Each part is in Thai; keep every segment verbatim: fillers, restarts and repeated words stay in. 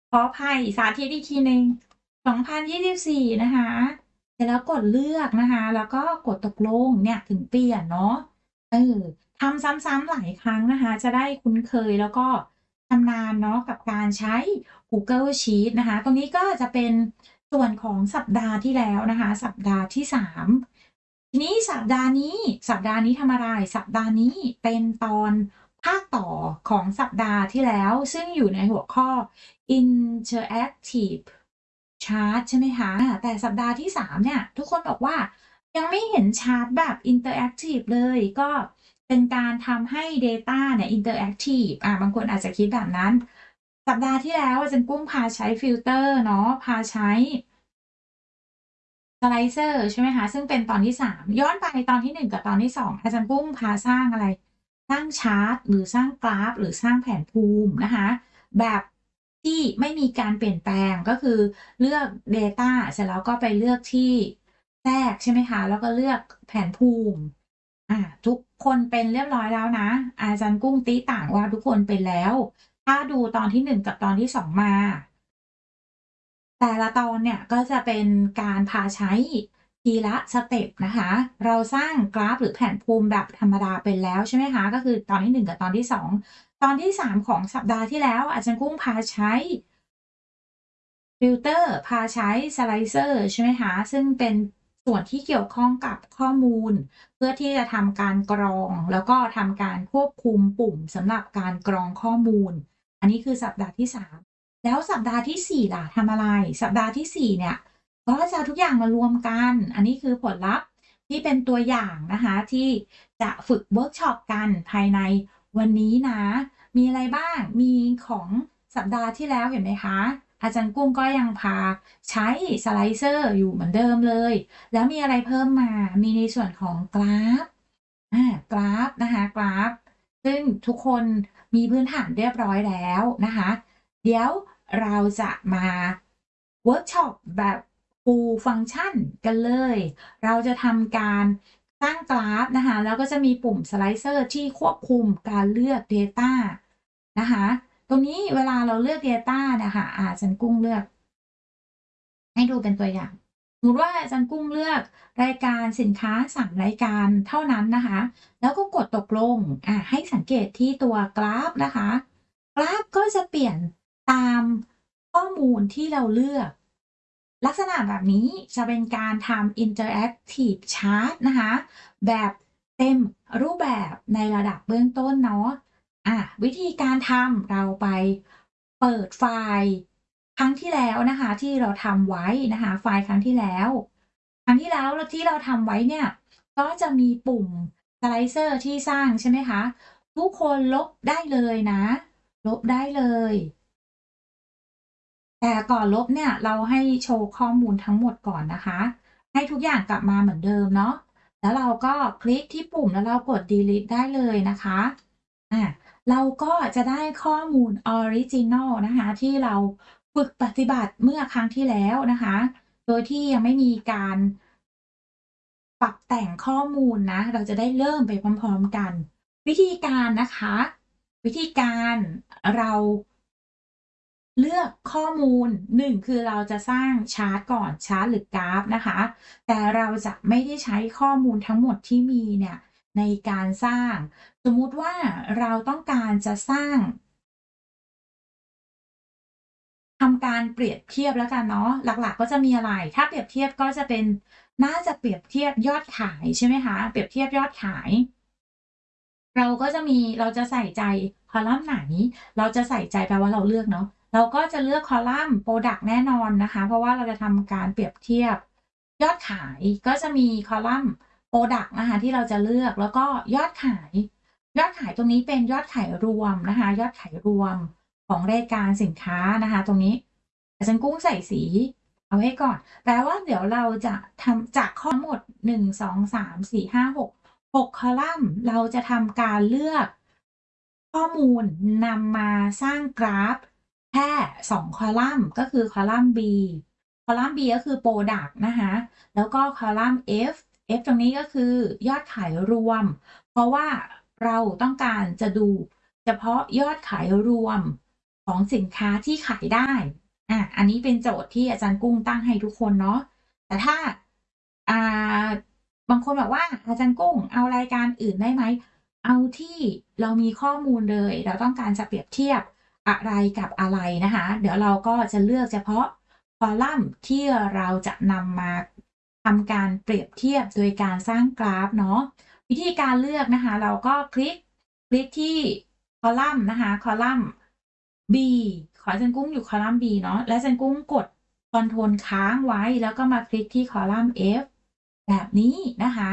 ขออภัยสาธิตอีกทีหนึ่งสองพันยี่สิบสี่นะคะเสร็จแล้วกดเลือกนะคะแล้วก็กดตกลงเนี่ยถึงเปลี่ยนเนาะเออทำซ้ำๆหลายครั้งนะคะจะได้คุ้นเคยแล้วก็ชำนาญเนาะกับการใช้ Google Sheets นะคะตรงนี้ก็จะเป็นส่วนของสัปดาห์ที่แล้วนะคะสัปดาห์ที่สามทีนี้สัปดาห์นี้สัปดาห์นี้ทำอะไรสัปดาห์นี้เป็นตอนภาคต่อของสัปดาห์ที่แล้วซึ่งอยู่ในหัวข้อ Interactive Chart ใช่ไหมคะแต่สัปดาห์ที่สามเนี่ยทุกคนบอกว่ายังไม่เห็นชาร์ตแบบ Interactive เลยก็เป็นการทำให้ Data เนี่ย Interactive อ่าบางคนอาจจะคิดแบบนั้นสัปดาห์ที่แล้วอาจารย์กุ้งพาใช้ฟิลเตอร์เนาะพาใช้สไลเซอร์ใช่ไหมคะซึ่งเป็นตอนที่สามย้อนไปตอนที่หนึ่งกับตอนที่สองอาจารย์กุ้งพาสร้างอะไรสร้างชาร์ตหรือสร้างกราฟหรือสร้างแผนภูมินะคะแบบที่ไม่มีการเปลี่ยนแปลงก็คือเลือก Data เสร็จแล้วก็ไปเลือกที่แทรกใช่ไหมคะแล้วก็เลือกแผนภูมิอ่าทุกคนเป็นเรียบร้อยแล้วนะอาจารย์กุ้งติ๊ต่างว่าทุกคนเป็นแล้วถ้าดูตอนที่หนึ่งกับตอนที่สองมาแต่ละตอนเนี่ยก็จะเป็นการพาใช้ทีละสเต็ปนะคะเราสร้างกราฟหรือแผนภูมิแบบธรรมดาเป็นแล้วใช่ไหมคะก็คือตอนที่หนึ่งกับตอนที่สองตอนที่สามของสัปดาห์ที่แล้วอาจารย์กุ้งพาใช้ฟิลเตอร์พาใช้สไลเซอร์ใช่ไหมคะซึ่งเป็นส่วนที่เกี่ยวข้องกับข้อมูลเพื่อที่จะทำการกรองแล้วก็ทำการควบคุมปุ่มสำหรับการกรองข้อมูลอันนี้คือสัปดาห์ที่สาม แล้วสัปดาห์ที่สี่ล่ะทำอะไรสัปดาห์ที่สี่เนี่ยก็จะเอาทุกอย่างมารวมกันอันนี้คือผลลัพธ์ที่เป็นตัวอย่างนะคะที่จะฝึกเวิร์กช็อปกันภายในวันนี้นะมีอะไรบ้างมีของสัปดาห์ที่แล้วเห็นไหมคะอาจารย์กุ้งก็ยังพาใช้สไลเซอร์อยู่เหมือนเดิมเลยแล้วมีอะไรเพิ่มมามีในส่วนของกราฟอ่ากราฟนะคะกราฟซึ่งทุกคนมีพื้นฐานเรียบร้อยแล้วนะคะ เดี๋ยวเราจะมาเวิร์กช็อปแบบ full function กันเลย เราจะทำการสร้างกราฟนะคะแล้วก็จะมีปุ่มสไลเซอร์ที่ควบคุมการเลือก Data นะคะตรงนี้เวลาเราเลือก Data นะคะอาจารย์กุ้งเลือกให้ดูเป็นตัวอย่างสมมติว่าอาจารย์กุ้งเลือกรายการสินค้าสามรายการเท่านั้นนะคะแล้วก็กดตกลงอ่ะให้สังเกตที่ตัวกราฟนะคะกราฟก็จะเปลี่ยนตามข้อมูลที่เราเลือก ลักษณะแบบนี้จะเป็นการทำ Interactive Chart นะคะแบบเต็มรูปแบบในระดับเบื้องต้นเนาะอ่ะวิธีการทำเราไปเปิดไฟล์ครั้งที่แล้วนะคะที่เราทำไว้นะคะไฟล์ครั้งที่แล้วครั้งที่แล้วที่เราทำไว้เนี่ยก็จะมีปุ่มสไลเซอร์ที่สร้างใช่ไหมคะทุกคนลบได้เลยนะลบได้เลย แต่ก่อนลบเนี่ยเราให้โชว์ข้อมูลทั้งหมดก่อนนะคะให้ทุกอย่างกลับมาเหมือนเดิมเนาะแล้วเราก็คลิกที่ปุ่มแล้วเรากด delete ได้เลยนะคะอ่ะเราก็จะได้ข้อมูลออริจินัลนะคะที่เราฝึกปฏิบัติเมื่อครั้งที่แล้วนะคะโดยที่ยังไม่มีการปรับแต่งข้อมูลนะเราจะได้เริ่มไปพร้อมๆกันวิธีการนะคะวิธีการเรา เลือกข้อมูลหนึ่งคือเราจะสร้างชาร์ตก่อนชาร์ตหรือกราฟนะคะแต่เราจะไม่ได้ใช้ข้อมูลทั้งหมดที่มีเนี่ยในการสร้างสมมุติว่าเราต้องการจะสร้างทำการเปรียบเทียบแล้วกันเนาะหลักๆก็จะมีอะไรถ้าเปรียบเทียบก็จะเป็นน่าจะเปรียบเทียบยอดขายใช่ไหมคะเปรียบเทียบยอดขาย เราก็จะมีเราจะใส่ใจคอลัมน์ไหนเราจะใส่ใจแปลว่าเราเลือกเนาะเราก็จะเลือกคอลัมน์ Product แน่นอนนะคะเพราะว่าเราจะทำการเปรียบเทียบยอดขายก็จะมีคอลัมน์ Product นะคะที่เราจะเลือกแล้วก็ยอดขายยอดขายตรงนี้เป็นยอดขายรวมนะคะยอดขายรวมของรายการสินค้านะคะตรงนี้อาจารย์กุ้งใส่สีเอาไว้ก่อนแปลว่าเดี๋ยวเราจะทำจากข้อหมดหนึ่งสองสามสี่ห้าหก หกคอลัมน์เราจะทำการเลือกข้อมูลนำมาสร้างกราฟแค่สองคอลัมน์ก็คือคอลัมน์ B คอลัมน์ B ก็คือ Product นะคะแล้วก็คอลัมน์ F F ตรงนี้ก็คือยอดขายรวมเพราะว่าเราต้องการจะดูเฉพาะยอดขายรวมของสินค้าที่ขายได้อ่ะอันนี้เป็นโจทย์ที่อาจารย์กุ้งตั้งให้ทุกคนเนาะแต่ถ้าอ่าบางคนบอกว่าอาจารย์กุ้งเอารายการอื่นได้ไหมเอาที่เรามีข้อมูลเลยเราต้องการจะเปรียบเทียบอะไรกับอะไรนะคะเดี๋ยวเราก็จะเลือกเฉพาะคอลัมน์ที่เราจะนำมาทำการเปรียบเทียบโดยการสร้างกราฟเนาะวิธีการเลือกนะคะเราก็คลิกคลิกที่คอลัมน์นะคะคอลัมน์ B ขออาจารย์กุ้งอยู่คอลัมน์ B เนาะแล้วอาจารย์กุ้งกดคอนโทรลค้างไว้แล้วก็มาคลิกที่คอลัมน์ F แบบนี้นะคะ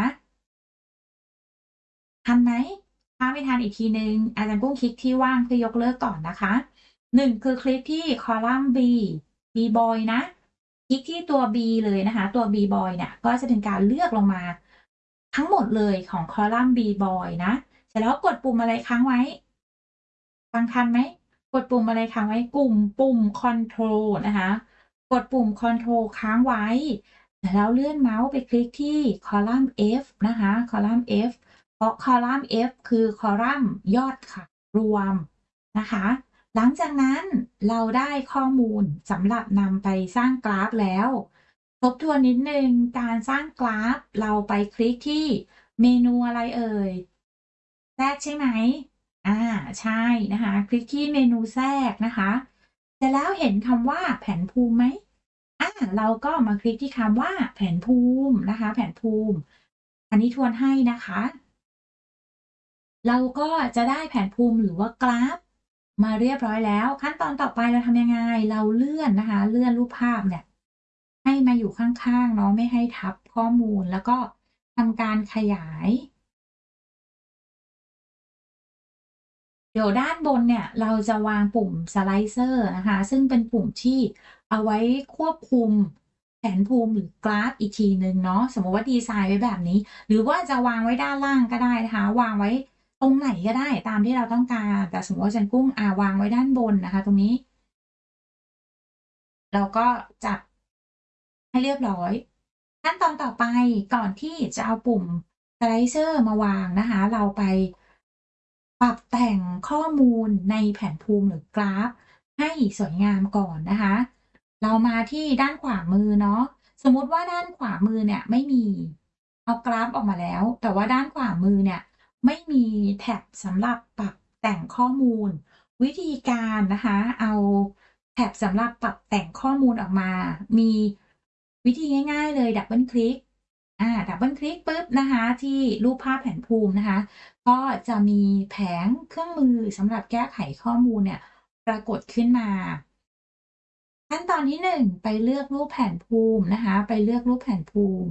ทันไหมถ้าไม่ทันอีกทีหนึ่งอาจารย์กุ้งคลิกที่ว่างเพื่อยกเลิกก่อนนะคะหนึ่งคือคลิกที่คอลัมน์ B B boy นะคลิกที่ตัว B เลยนะคะตัว B boy เนี่ยก็จะเป็นการเลือกลงมาทั้งหมดเลยของคอลัมน์ B boy นะเสร็จแล้วกดปุ่มอะไรค้างไว้ฟังทันไหมกดปุ่มอะไรค้างไว้กลุ่มปุ่มคอนโทรลนะคะกดปุ่มคอนโทรลค้างไว้แล้วเลื่อนเมาส์ไปคลิกที่คอลัมน์ F นะคะคอลัมน์ F เพราะคอลัมน์ F คือคอลัมน์ยอดขายรวมนะคะหลังจากนั้นเราได้ข้อมูลสำหรับนำไปสร้างกราฟแล้วทบทวนนิดนึงการสร้างกราฟเราไปคลิกที่เมนูอะไรเอ่ยแทรกใช่ไหมอ่าใช่นะคะคลิกที่เมนูแทรกนะคะเสร็จแล้วเห็นคำว่าแผนภูมิไหมอ่าเราก็มาคลิกที่คำว่าแผนภูมินะคะแผนภูมิอันนี้ทวนให้นะคะ เราก็จะได้แผนภูมิหรือว่ากราฟมาเรียบร้อยแล้วขั้นตอนต่อไปเราทำยังไงเราเลื่อนนะคะเลื่อนรูปภาพเนี่ยให้มาอยู่ข้างๆเนาะไม่ให้ทับข้อมูลแล้วก็ทำการขยายเดี๋ยวด้านบนเนี่ยเราจะวางปุ่มสไลเซอร์นะคะซึ่งเป็นปุ่มที่เอาไว้ควบคุมแผนภูมิหรือกราฟอีกทีหนึ่งเนาะสมมติว่าดีไซน์ไว้แบบนี้หรือว่าจะวางไว้ด้านล่างก็ได้นะคะวางไว้ ตรงไหนก็ได้ตามที่เราต้องการแต่สมมติว่าฉันกุ้งอ่าวางไว้ด้านบนนะคะตรงนี้เราก็จับให้เรียบร้อยขั้นตอนต่อไปก่อนที่จะเอาปุ่มสไลเซอร์มาวางนะคะเราไปปรับแต่งข้อมูลในแผนภูมิหรือกราฟให้สวยงามก่อนนะคะเรามาที่ด้านขวามือเนาะสมมุติว่าด้านขวามือเนี่ยไม่มีเอากราฟออกมาแล้วแต่ว่าด้านขวามือเนี่ย ไม่มีแท็บสำหรับปรับแต่งข้อมูลวิธีการนะคะเอาแท็บสำหรับปรับแต่งข้อมูลออกมามีวิธีง่ายๆเลยดับเบิลคลิกอ่าดับเบิลคลิกปุ๊บนะคะที่รูปภาพแผนภูมินะคะก็จะมีแผงเครื่องมือสำหรับแก้ไขข้อมูลเนี่ยปรากฏขึ้นมาขั้นตอนที่หนึ่งไปเลือกรูปแผนภูมินะคะไปเลือกรูปแผนภูมิ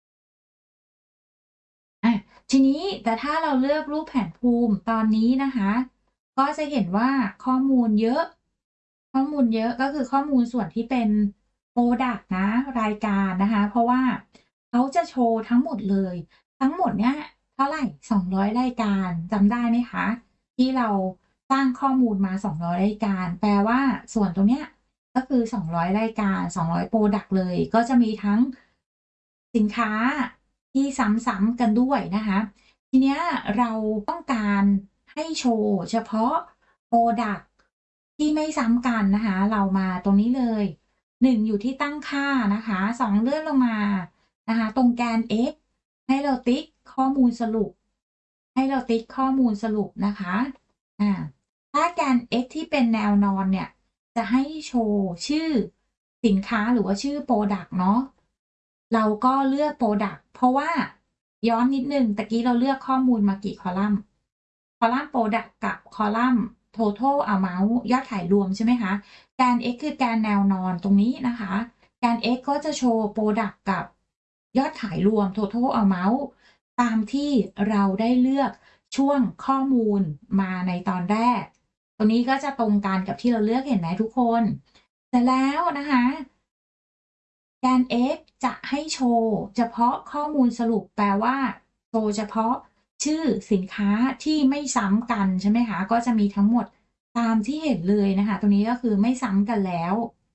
อะทีนี้แต่ถ้าเราเลือกรูปแผนภูมิตอนนี้นะคะก็จะเห็นว่าข้อมูลเยอะข้อมูลเยอะก็คือข้อมูลส่วนที่เป็น Product นะรายการนะคะเพราะว่าเขาจะโชว์ทั้งหมดเลยทั้งหมดเนี้ยเท่าไหร่สองร้อยรายการจำได้ไหมคะที่เราสร้างข้อมูลมาสองร้อยรายการแปลว่าส่วนตรงเนี้ยก็คือสองร้อยรายการสองร้อย Product เลยก็จะมีทั้งสินค้า ที่ซ้ำๆกันด้วยนะคะทีเนี้ยเราต้องการให้โชว์เฉพาะ Product ที่ไม่ซ้ำกันนะคะเรามาตรงนี้เลยหนึ่งอยู่ที่ตั้งค่านะคะสองเลื่อนลงมานะคะตรงแกน x ให้เราติ๊กข้อมูลสรุปให้เราติ๊กข้อมูลสรุปนะคะอ่าถ้าแกน x ที่เป็นแนวนอนเนี่ยจะให้โชว์ชื่อสินค้าหรือว่าชื่อ Product เนาะ เราก็เลือก Product เพราะว่าย้อนนิดหนึ่งตะกี้เราเลือกข้อมูลมากี่คอลัมน์คอลัมน์ Product กับคอลัมน์ Total Amount ยอดขายรวมใช่ไหมคะแกน x คือแกนแนวนอนตรงนี้นะคะแกน x ก็จะโชว์ Product กับยอดขายรวม Total Amount ตามที่เราได้เลือกช่วงข้อมูลมาในตอนแรกตรงนี้ก็จะตรงกันกับที่เราเลือกเห็นไหมทุกคนเสร็จแล้วนะคะแกน x จะให้โชว์เฉพาะข้อมูลสรุปแปลว่าโชว์เฉพาะชื่อสินค้าที่ไม่ซ้ำกันใช่ไหมคะก็จะมีทั้งหมดตามที่เห็นเลยนะคะตรงนี้ก็คือไม่ซ้ำกันแล้ว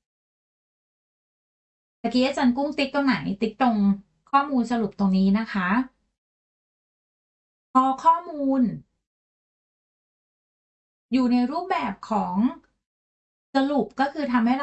ตะกี้อาจารย์กุ้งติ๊กตรงไหนติ๊กตรงข้อมูลสรุปตรงนี้นะคะพอข้อมูลอยู่ในรูปแบบของสรุปก็คือทำให้